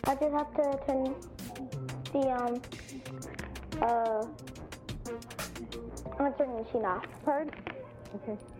I just have to turn the answering machine off. Pardon? Okay.